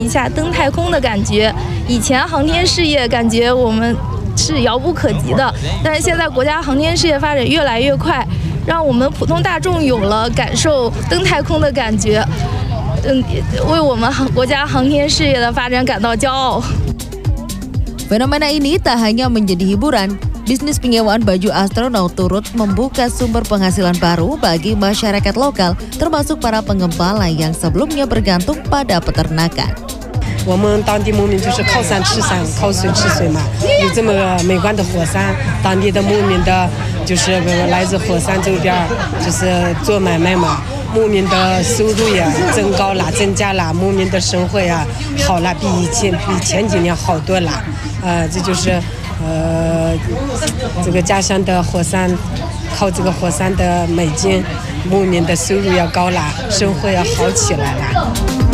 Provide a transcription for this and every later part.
一下登太空的感觉，以前航天事业感觉我们是遥不可及的，但是现在国家航天事业发展越来越快，让我们普通大众有了感受登太空的感觉，为我们国家航天事业的发展感到骄傲。 Fenomena ini tak hanya menjadi hiburan, bisnis penyewaan baju astronot turut membuka sumber penghasilan baru bagi masyarakat lokal, termasuk para pengembala yang sebelumnya bergantung pada peternakan. 我们当地牧民就是靠山吃山，靠水吃水嘛。有这么美观的火山，当地的牧民的就是来自火山周边，就是做买卖嘛。牧民的收入也增高了，增加了，牧民的生活呀好了，比前几年好多了。这就是这个家乡的火山，靠这个火山的美景，牧民的收入要高了，生活要好起来了。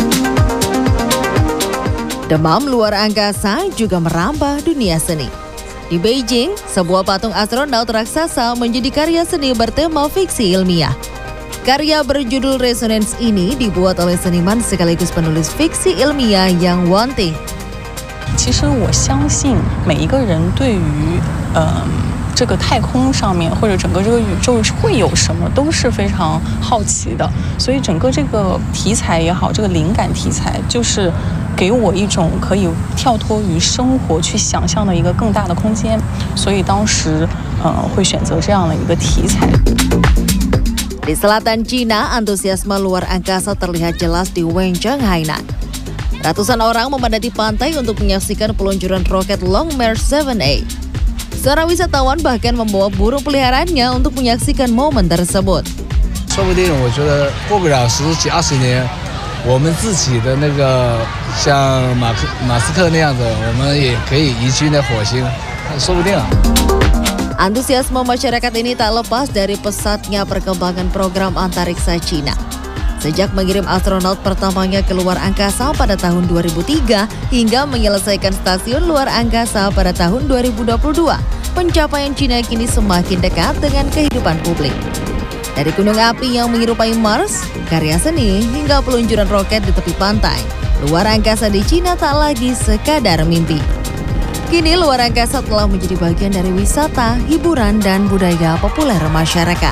Demam luar angkasa juga merambah dunia seni. Di Beijing, sebuah patung astronot raksasa menjadi karya seni bertema fiksi ilmiah. Karya berjudul Resonance ini dibuat oleh seniman sekaligus penulis fiksi ilmiah Yang Wanting. 其实我相信每一个人对于这个太空上面或者整个这个宇宙会有什么都是非常好奇的，所以整个这个题材也好，这个灵感题材就是给我一种可以跳脱于生活去想象的一个更大的空间，所以当时会选择这样的一个题材。 Di selatan Cina, antusiasme luar angkasa terlihat jelas di Wencheng, Hainan. Ratusan orang memadati pantai untuk menyaksikan peluncuran roket Long March 7A. Seorang wisatawan bahkan membawa burung peliharaannya untuk menyaksikan momen tersebut. 说不定我觉得过不了10几20年，我们自己的那个像马斯克那样子，我们也可以移居那火星，说不定啊。 Antusiasme masyarakat ini tak lepas dari pesatnya perkembangan program antariksa Cina. Sejak mengirim astronot pertamanya ke luar angkasa pada tahun 2003 hingga menyelesaikan stasiun luar angkasa pada tahun 2022, pencapaian Cina kini semakin dekat dengan kehidupan publik. Dari gunung api yang menyerupai Mars, karya seni hingga peluncuran roket di tepi pantai, luar angkasa di Cina tak lagi sekadar mimpi. Kini luar angkasa telah menjadi bagian dari wisata, hiburan, dan budaya populer masyarakat.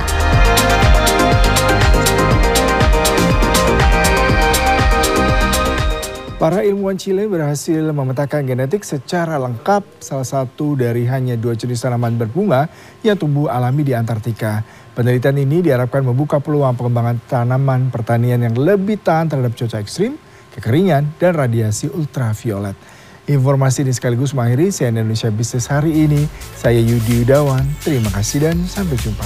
Para ilmuwan Chile berhasil memetakan genetik secara lengkap salah satu dari hanya 2 jenis tanaman berbunga yang tumbuh alami di Antartika. Penelitian ini diharapkan membuka peluang pengembangan tanaman pertanian yang lebih tahan terhadap cuaca ekstrim, kekeringan, dan radiasi ultraviolet. Informasi ini sekaligus mengakhiri CNN Indonesia Business hari ini. Saya Yudi Yudawan, terima kasih dan sampai jumpa.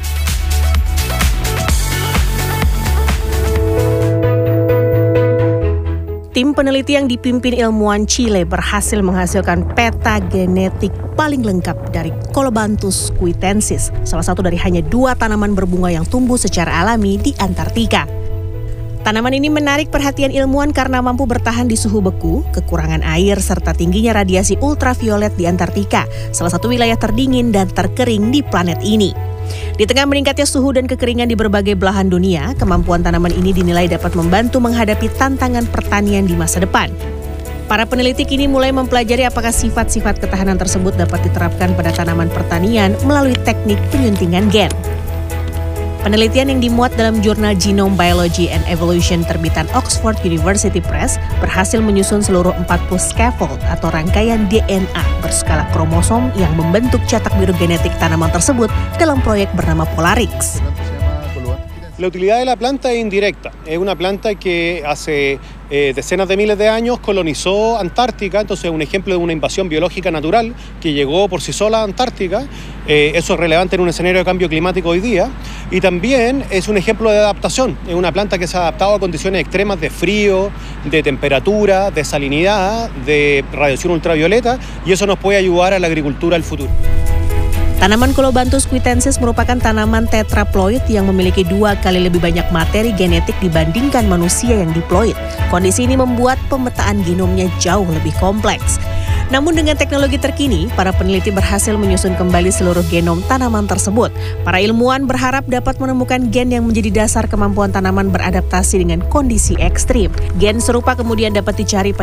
Tim peneliti yang dipimpin ilmuwan Chile berhasil menghasilkan peta genetik paling lengkap dari Colobanthus cuitensis, salah satu dari hanya 2 tanaman berbunga yang tumbuh secara alami di Antartika. Tanaman ini menarik perhatian ilmuwan karena mampu bertahan di suhu beku, kekurangan air, serta tingginya radiasi ultraviolet di Antartika, salah satu wilayah terdingin dan terkering di planet ini. Di tengah meningkatnya suhu dan kekeringan di berbagai belahan dunia, kemampuan tanaman ini dinilai dapat membantu menghadapi tantangan pertanian di masa depan. Para peneliti kini mulai mempelajari apakah sifat-sifat ketahanan tersebut dapat diterapkan pada tanaman pertanian melalui teknik penyuntingan gen. Penelitian yang dimuat dalam jurnal Genome Biology and Evolution terbitan Oxford University Press berhasil menyusun seluruh 40 scaffold atau rangkaian DNA berskala kromosom yang membentuk cetak biru genetik tanaman tersebut dalam proyek bernama Polarix. La utilidad de la planta es indirecta. Es una planta que hace decenas de miles de años colonizó Antártica, entonces es un ejemplo de una invasión biológica natural que llegó por sí sola a Antártica. Eso es relevante en un escenario de cambio climático hoy día. Y también es un ejemplo de adaptación. Es una planta que se ha adaptado a condiciones extremas de frío, de temperatura, de salinidad, de radiación ultravioleta, y eso nos puede ayudar a la agricultura del futuro. Tanaman Colobanthus cuitensis merupakan tanaman tetraploid yang memiliki 2 kali lebih banyak materi genetik dibandingkan manusia yang diploid. Kondisi ini membuat pemetaan genomnya jauh lebih kompleks. Namun dengan teknologi terkini, para peneliti berhasil menyusun kembali seluruh genom tanaman tersebut. Para ilmuwan berharap dapat menemukan gen yang menjadi dasar kemampuan tanaman beradaptasi dengan kondisi ekstrim. Gen serupa kemudian dapat dicari pada